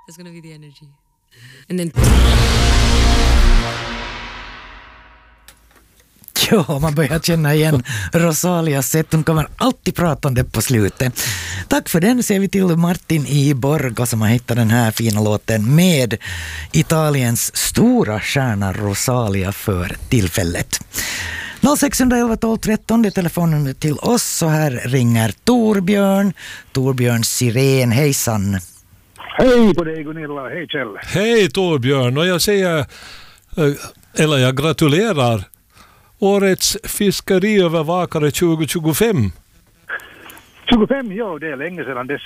That's gonna be the energy. And then... Ja, man börjar känna igen Rosalias sätt. Hon kommer alltid pratande på slutet. Tack för den, säger vi till Martin i Borgo som har hittat den här fina låten med Italiens stora stjärna Rosalia för tillfället. 0611 12 13, det är telefonen till oss. Så här ringer Torbjörn. Torbjörn Siren, hejsan. Hej på dig Gunilla, hej Kjell. Hej Torbjörn, och jag säger, eller jag gratulerar årets fiskeriövervakare 2025. 25, ja, det är länge sedan dess.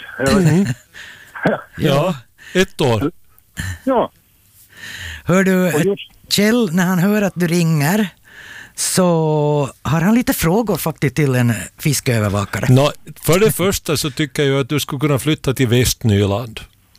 Ja, ett år. Ja. Hör du, Kjell, när han hör att du ringer så har han lite frågor faktiskt till en fiskövervakare. För det första så tycker jag att du skulle kunna flytta till Västnyland.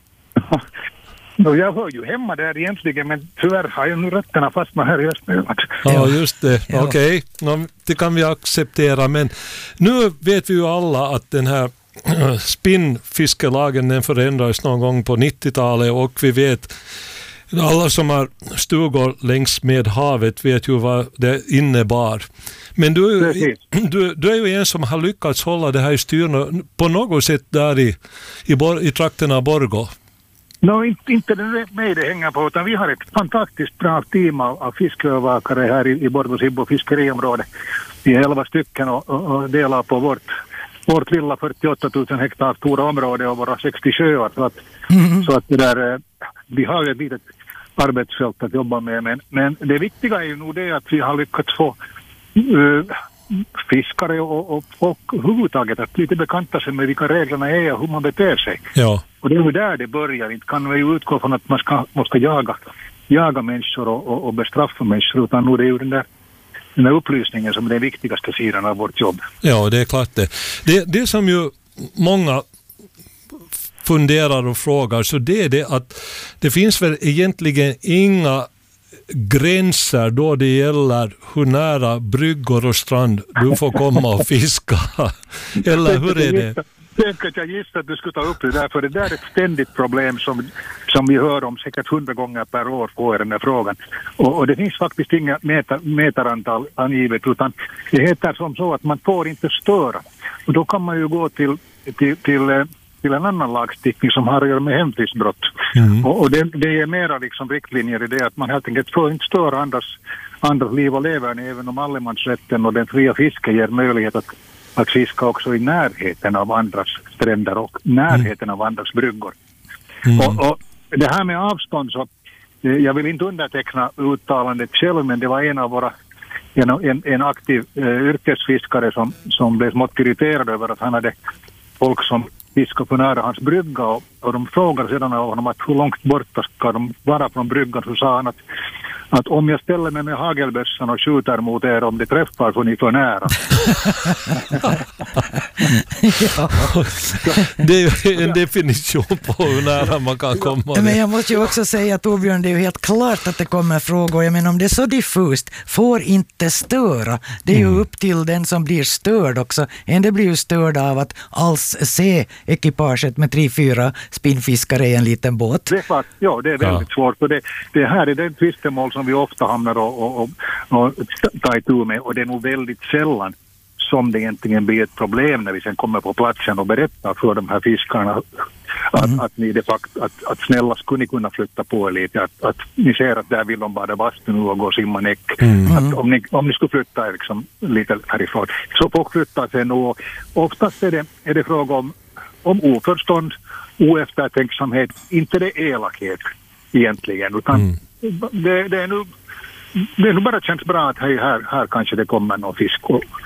Jag hör ju hemma där egentligen, men tyvärr har jag nu rötterna fastnat här i Östnyland. Ja, just det. Ja. Okej. Det kan vi acceptera, men nu vet vi ju alla att den här spinnfiskelagen den förändrades någon gång på 90-talet, och vi vet, alla som har stugor längs med havet vet ju vad det innebar. Men du är ju en som har lyckats hålla det här i styr på något sätt där i trakterna av Borgo. Inte det mig det hänger på, utan vi har ett fantastiskt bra team av fiskövervakare här i Borgå fiskeriområde. Vi är 11 stycken och delar på vårt lilla 48 000 hektar stora område och våra 60 sjöar. Så att det där, vi har ett litet arbetsfält att jobba med. Men det viktiga är ju nog det att vi har lyckats få fiskare och folk överhuvudtaget att lite bekanta sig med vilka reglerna är och hur man beter sig. Ja. Och det är ju där det börjar. Inte kan vi ju utgå från att man måste jaga människor och bestraffa människor, utan nu det är ju den där upplysningen som är den viktigaste sidan av vårt jobb. Ja, det är klart det. Det som ju många funderar och frågar, så det är det att det finns väl egentligen inga gränser då det gäller hur nära bryggor och strand du får komma och fiska. Eller hur är det? Jag gissar att du skulle ta upp det där, för det där är ett ständigt problem som vi hör om säkert 100 gånger per år på den här frågan. Och det finns faktiskt inga mätarantal angivet, utan det heter som så att man får inte störa. Och då kan man ju gå till en annan lagstiftning som har att göra med hemfridsbrott. Och det är mera liksom riktlinjer i det att man helt enkelt får inte störa andras liv och leverne, även om allemansrätten och den fria fisken ger möjlighet att fiska också i närheten av andras stränder och närheten av andras bryggor. Och det här med avstånd, så jag vill inte underteckna uttalandet själv, men det var en av våra en aktiv yrkesfiskare som blev smått irriterad över att han hade folk som fiskar på nära hans brygga, och de frågar sedan av honom att hur långt borta ska de vara från bryggan, så sa han att om jag ställer mig med hagelbössan och skjuter mot er om det träffar får ni för nära. Ja. Det är ju en definition på hur nära man kan komma. Men jag måste ju också säga, Torbjörn, det är ju helt klart att det kommer frågor. Jag menar, om det är så diffust, får inte störa. Det är ju upp till den som blir störd också. En del blir ju störd av att alls se ekipaget med 3-4 spinnfiskare i en liten båt. Det är klart, ja, det är väldigt svårt. Och det här är den tvistemål som vi ofta hamnar och tar itu med, och det är nog väldigt sällan som det egentligen blir ett problem när vi sen kommer på platsen och berättar för de här fiskarna att ni de facto, att snälla skulle ni kunna flytta på lite, att ni ser att där vill de bara bastu nu och gå och simma näck. Att om ni skulle flytta liksom lite härifrån, så folk flyttar sig nog. Oftast är det fråga om oförstånd, oeftertänksamhet, inte det elakhet egentligen, utan det är nu bara känns bra att här kanske det kommer någon fisk.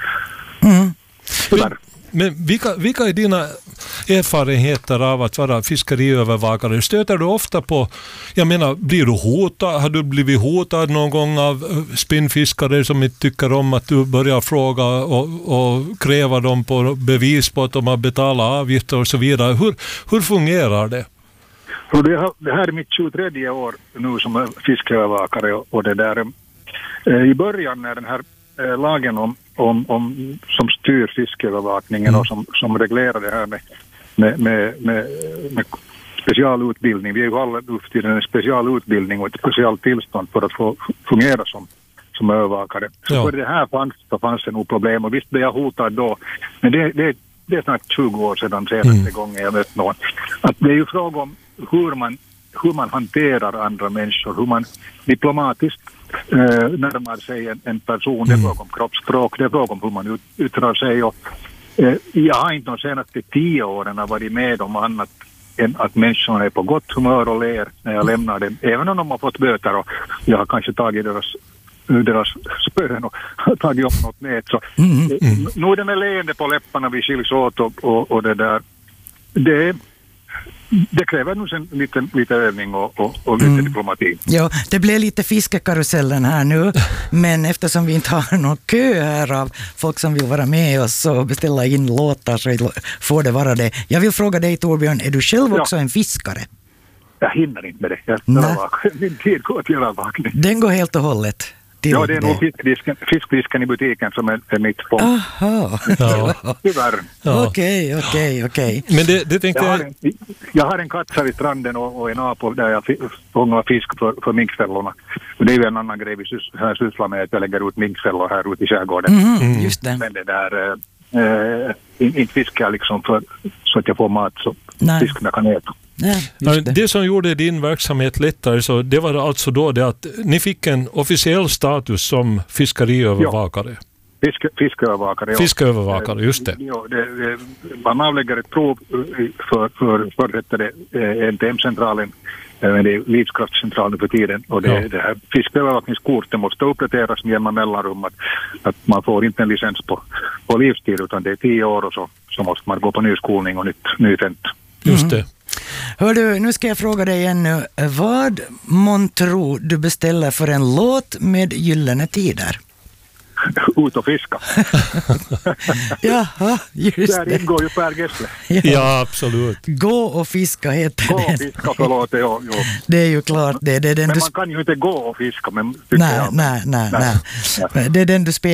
Men vilka är dina erfarenheter av att vara fiskeriövervakare? Stöter du ofta på, jag menar, blir du hotad? Har du blivit hotad någon gång av spinnfiskare som inte tycker om att du börjar fråga och kräva dem på bevis på att de har betalat avgifter och så vidare? Hur fungerar det? Det här är mitt 23 år nu som fiskövervakare, och det där i början när den här lagen som styr fiskövervakningen och som reglerar det här med specialutbildning. Vi är ju alla upp till en specialutbildning och ett speciellt tillstånd för att få fungera som övervakare. Så för det här fanns det nog problem, och visst blev jag hotad då, men det är snart 20 år sedan senaste gången jag mött någon. Att det är ju fråga om hur man hanterar andra människor, hur man diplomatiskt närmar sig en person. Det är fråga om kroppsspråk, det är fråga om hur man yttrar sig. Och, jag har inte de senaste 10 åren varit med om annat än att människorna är på gott humör och ler när jag lämnar dem, även om de har fått böter och jag har kanske tagit deras spören och tagit upp något nät. Så nu är det med leende på läpparna vi skiljs åt och det där. Det kräver nog en lite övning och lite diplomati. Ja, det blev lite fiskekarusellen här nu, men eftersom vi inte har någon kö här av folk som vill vara med oss och beställa in låtar så får det vara det. Jag vill fråga dig, Torbjörn, är du själv också en fiskare? Jag hinner inte med det. Min tid går till övervakning. Den går helt och hållet. Ja, det är nog fiskdisken i butiken som är mitt fång. Aha. Ja. Tyvärr. Okej. Men det tänkte jag har en katt här i stranden och en apel där jag fångar fisk för minkfällorna. Och det är ju en annan grej vi sysslar med, att jag lägger ut minkfällor här ute i skärgården. Just det. Men det där, inte fiskar jag liksom så att jag får mat så fiskarna kan äta. Det som gjorde din verksamhet lättare, så det var alltså då det att ni fick en officiell status som fiskeriövervakare. Fiskövervakare, just det. Man avlägger ett prov för NTM-centralen, det är livskraftscentralen för tiden, och det här fiskövervakningskortet måste uppdateras med jämna mellanrum, att man får inte en licens på livstid, utan det är 10 år och så måste man gå på ny skolning och ny tent. Just det. Hör du, nu ska jag fråga dig ännu. Vad månntro du beställer för en låt med Gyllene Tider? Ut och fiska. Jaha, just där det. Där ingår ju Per Gessle. Ja, absolut. Gå och fiska heter det. Gå och fiska, förlåt. Ja. Det är ju klart. Det är den men man kan ju inte gå och fiska. Men nej. Det är den du spelar.